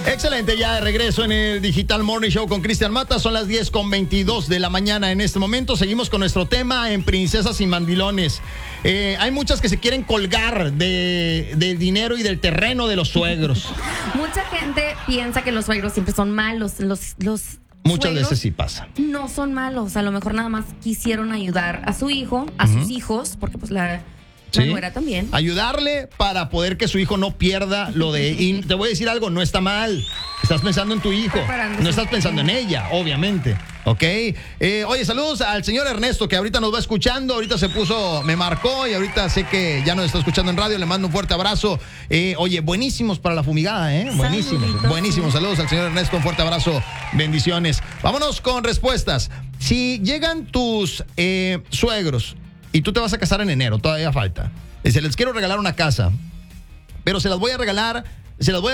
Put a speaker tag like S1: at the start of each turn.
S1: Excelente, ya de regreso en el Digital Morning Show con Cristian Mata. Son las 10:22 de la mañana en este momento. Seguimos con nuestro tema en Princesas y Mandilones. Hay muchas que se quieren colgar del dinero y del terreno de los suegros.
S2: Mucha gente piensa que los suegros siempre son malos. Los
S1: Muchas
S2: suegros
S1: veces sí pasa.
S2: no son malos. A lo mejor nada más quisieron ayudar a su hijo, a sus hijos, porque pues la nuera también.
S1: Ayudarle para poder que su hijo no pierda lo de... Y te voy a decir algo, no está mal. Estás pensando en tu hijo. No estás pensando en ella, obviamente. ¿Ok? Oye, saludos al señor Ernesto, que ahorita nos va escuchando. Ahorita me marcó y ahorita sé que ya nos está escuchando en radio. Le mando un fuerte abrazo. Oye, buenísimos para la fumigada, ¿eh? Buenísimos.
S2: Saluditos.
S1: Buenísimos. Saludos al señor Ernesto. Un fuerte abrazo. Bendiciones. Vámonos con respuestas. Si llegan tus suegros y tú te vas a casar en enero, todavía falta. Les quiero regalar una casa, pero se las voy a regalar, se las voy a